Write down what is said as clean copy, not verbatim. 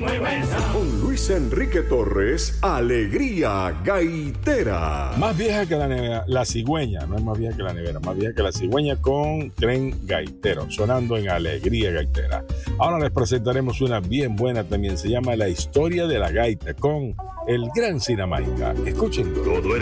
Con Luis Enrique Torres, Alegría Gaitera. Más vieja que la cigüeña, no es más vieja que la nevera, más vieja que la cigüeña con Tren Gaitero, sonando en Alegría Gaitera. Ahora les presentaremos una bien buena también, se llama La Historia de la Gaita, con el gran Sinamaica. Escuchen. Todo era